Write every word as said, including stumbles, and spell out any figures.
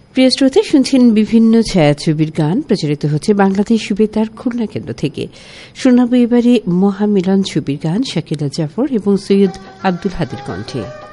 প্রিয় শ্রোতা, শুনছেন বিভিন্ন ছায়াছবির গান প্রচারিত হচ্ছে বাংলাদেশ বেতার খুলনা কেন্দ্র থেকে। শোনাবো এবারে মহামিলন ছবির গান শাকিলা জাফর এবং সৈয়দ আব্দুল হাদীর কণ্ঠে।